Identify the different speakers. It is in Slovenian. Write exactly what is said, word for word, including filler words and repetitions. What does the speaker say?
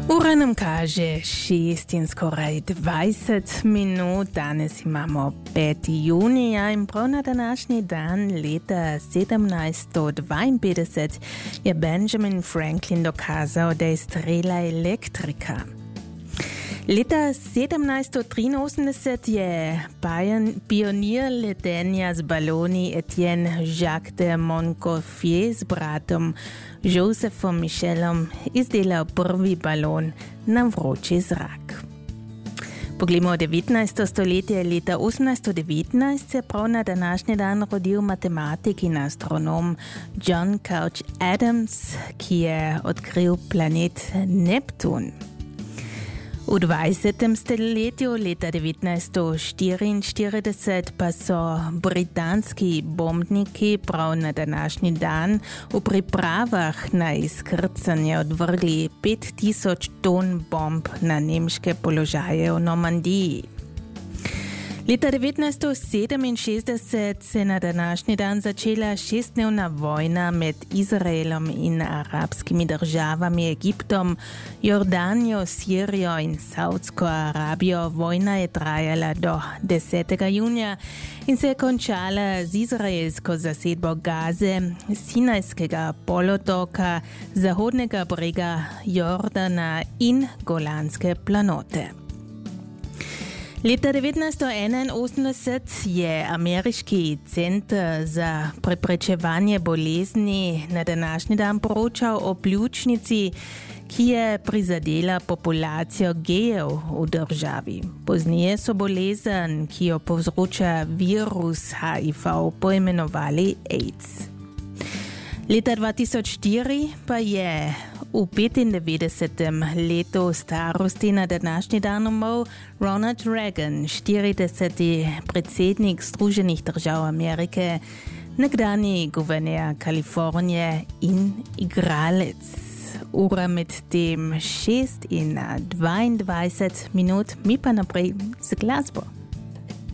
Speaker 1: Ura nam kaže šest in skoraj dvajset minut, danes imamo peti junija in prav na današnji dan leta sedemnajststo dvainpetdeset je Benjamin Franklin dokazal, da je strela elektrika. Leta sedemnajststo triinosemdeset je pionir letenja z baloni Etienne Jacques de Montgolfier z bratom Josephom Michelom izdelal prvi balon na vroči zrak. Poglejmo devetnajsto stoletje. Leta osemnajststo devetnajst se prav na današnji dan rodil matematik in astronom John Couch Adams, ki je odkril planet Neptun. V dvajsetem stoletju, leta devetnajststo štiriinštirideset, pa so britanski bombniki prav na današnji dan v pripravah na izkrcanje odvrgli pet tisoč ton bomb na nemške položaje v Normandiji. Leta devetnajststo sedeminšestdeset se je na današnji dan začela šestdnevna vojna med Izraelom in arabskimi državami Egiptom, Jordanijo, Sirijo in Saudsko Arabijo. Vojna je trajala do desetega junija in se je končala z izraelsko zasedbo Gaze, Sinajskega polotoka, zahodnega brega Jordana in Golanske planote. Leta devetnajststo enainosemdeset je Ameriški center za preprečevanje bolezni na današnji dan poročal o pljučnici, ki je prizadela populacijo gejev v državi. Pozneje so bolezen, ki jo povzroča virus H I V, poimenovali AIDS. Leta dva tisoč štiri pa je v petindevetdesetem letu starosti na današnji dan umrl Ronald Reagan, štirideseti predsednik Združenih držav Amerike, nekdanji guverner Kalifornije in igralec. Ura med tem šest in dvaindvajset minut, mi pa naprej z glasbo.